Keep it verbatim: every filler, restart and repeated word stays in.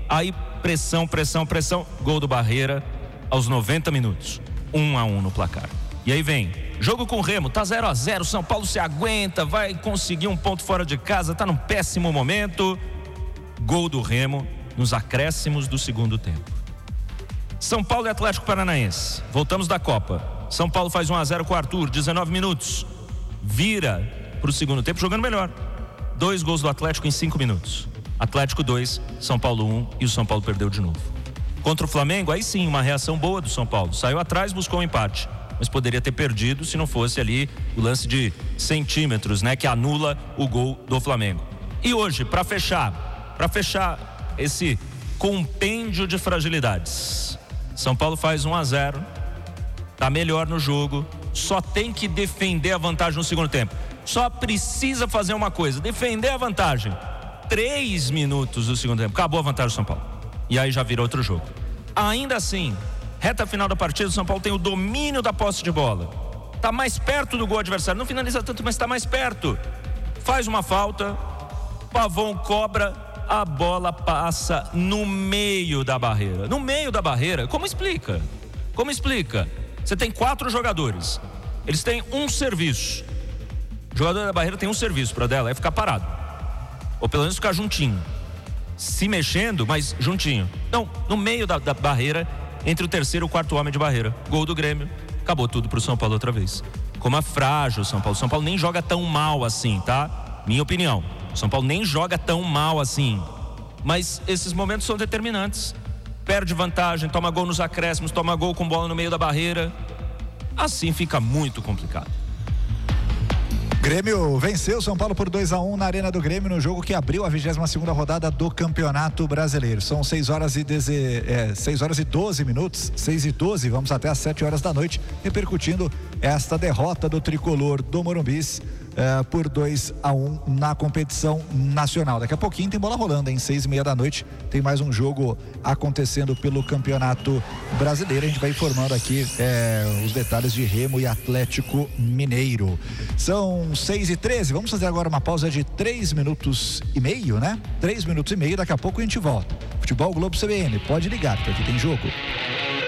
Aí pressão, pressão, pressão. Gol do Barreira aos noventa minutos. um a um no placar. E aí vem, jogo com o Remo, tá zero a zero, São Paulo se aguenta, vai conseguir um ponto fora de casa, tá num péssimo momento. Gol do Remo nos acréscimos do segundo tempo. São Paulo e Atlético Paranaense, voltamos da Copa. São Paulo faz um a zero com o Arthur, dezenove minutos. Vira pro segundo tempo jogando melhor. Dois gols do Atlético em cinco minutos. Atlético dois, São Paulo um, e o São Paulo perdeu de novo. Contra o Flamengo, aí sim, uma reação boa do São Paulo. Saiu atrás, buscou um empate, mas poderia ter perdido se não fosse ali o lance de centímetros, né, que anula o gol do Flamengo. E hoje, para fechar, para fechar esse compêndio de fragilidades, São Paulo faz um a zero, tá melhor no jogo, só tem que defender a vantagem no segundo tempo. Só precisa fazer uma coisa, defender a vantagem. Três minutos do segundo tempo, acabou a vantagem do São Paulo. E aí já vira outro jogo. Ainda assim, reta final da partida, o São Paulo tem o domínio da posse de bola. Tá mais perto do gol adversário. Não finaliza tanto, mas tá mais perto. Faz uma falta, Pavon cobra, a bola passa no meio da barreira. No meio da barreira, como explica? Como explica? Você tem quatro jogadores. Eles têm um serviço. O jogador da barreira tem um serviço para dela, é ficar parado. Ou pelo menos ficar juntinho. Se mexendo, mas juntinho. Então, no meio da, da barreira, entre o terceiro e o quarto homem de barreira. Gol do Grêmio, acabou tudo pro São Paulo outra vez. Como é frágil o São Paulo. São Paulo nem joga tão mal assim, tá? Minha opinião. São Paulo nem joga tão mal assim. Mas esses momentos são determinantes. Perde vantagem, toma gol nos acréscimos, toma gol com bola no meio da barreira. Assim fica muito complicado. Grêmio venceu São Paulo por dois a um na Arena do Grêmio, no jogo que abriu a vigésima segunda rodada do Campeonato Brasileiro. São seis horas e deze... é, seis horas e doze minutos, seis e doze, vamos até às sete horas da noite, repercutindo esta derrota do tricolor do Morumbis é, por dois a um na competição nacional. Daqui a pouquinho tem bola rolando, em seis e meia da noite tem mais um jogo acontecendo pelo Campeonato Brasileiro. A gente vai informando aqui é, os detalhes de Remo e Atlético Mineiro. São seis e treze, vamos fazer agora uma pausa de três minutos e meio, né? três minutos e meio, daqui a pouco a gente volta. Futebol Globo C B N, pode ligar, que aqui tem jogo.